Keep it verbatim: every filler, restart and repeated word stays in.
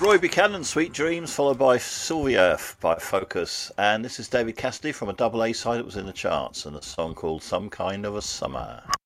Roy Buchanan, Sweet Dreams, followed by Sylvia by Focus. And this is David Cassidy from a double A side that was in the charts and a song called Some Kind of a Summer.